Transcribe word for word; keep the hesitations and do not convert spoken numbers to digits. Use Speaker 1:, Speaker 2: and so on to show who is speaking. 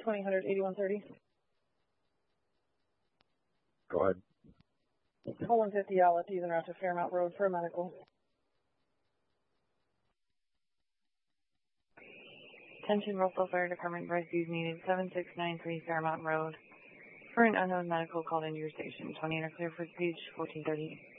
Speaker 1: twenty hundred eighty-one thirty.
Speaker 2: Go ahead.
Speaker 1: one fifty Alice, using route to Fairmount Road for a medical.
Speaker 3: Attention Russell Fire Department, rescues needed, seven six nine three Fairmount Road. For an unknown medical called into your station. twenty and are clear for page fourteen thirty.